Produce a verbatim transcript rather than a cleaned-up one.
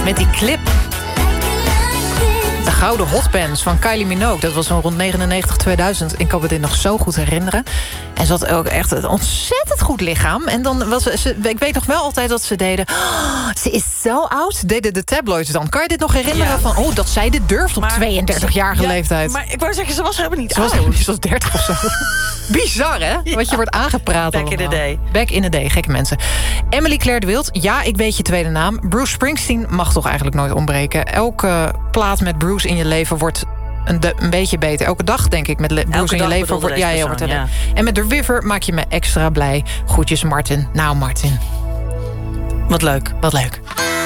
Met die clip. De gouden hotbands van Kylie Minogue. Dat was zo rond negenennegentig, tweeduizend. Ik kan me dit nog zo goed herinneren. En ze had ook echt een ontzettend goed lichaam. En dan was ze, ik weet nog wel altijd dat ze deden... Oh, ze is zo oud. Deden de tabloids dan. Kan je dit nog herinneren? Ja. Van, oh, dat zij dit durft op tweeëndertigjarige ja, leeftijd. Maar ik wou zeggen, ze was helemaal niet ze oud. Was, ze was dertig of zo. Bizar, hè? Ja. Wat je wordt aangepraat. Back allemaal. in the day. Back in the day, gekke mensen. Emily Claire de Wild, ja, ik weet je tweede naam. Bruce Springsteen mag toch eigenlijk nooit ontbreken. Elke plaat met Bruce in je leven wordt een, de, een beetje beter. Elke dag, denk ik, met Bruce Elke in je leven. Wordt, ja, persoon, wordt ja. En met The River maak je me extra blij. Groetjes, Martin. Nou, Martin. Wat leuk. Wat leuk.